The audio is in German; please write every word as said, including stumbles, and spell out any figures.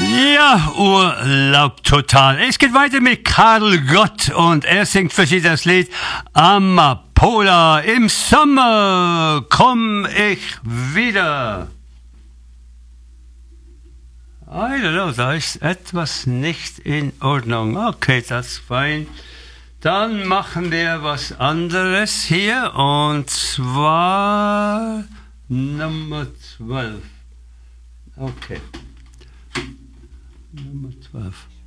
Ja, Urlaub total. Es geht weiter mit Karel Gott und er singt für Sie das Lied Amapola. Im Sommer komm ich wieder. I don't know, da ist etwas nicht in Ordnung. Okay, das ist fein. Dann machen wir was anderes hier und zwar Nummer zwölf. Okay. Nummer zwölf.